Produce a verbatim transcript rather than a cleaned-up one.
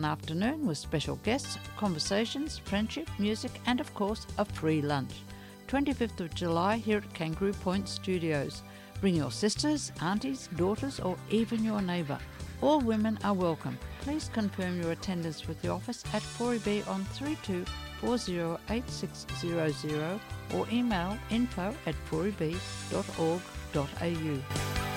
afternoon with special guests, conversations, friendship, music and of course a free lunch. twenty-fifth of July here at Kangaroo Point Studios. Bring your sisters, aunties, daughters or even your neighbour. All women are welcome. Please confirm your attendance with the office at four E B on three two four zero eight six zero zero or email info at four e b dot org dot a u.